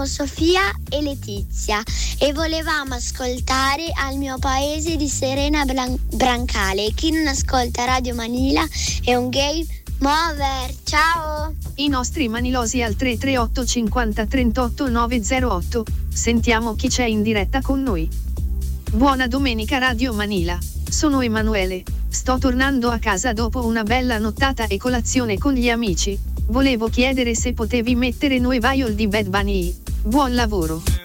siamo Sofia e Letizia e volevamo ascoltare Al mio paese di Serena Brancale. Chi non ascolta Radio Manila è un gay mover. Ciao! I nostri manilosi al 338 50 38 908. Sentiamo chi c'è in diretta con noi. Buona domenica Radio Manila. Sono Emanuele. Sto tornando a casa dopo una bella nottata e colazione con gli amici. Volevo chiedere se potevi mettere Nueva York di Bad Bunny. Buon lavoro.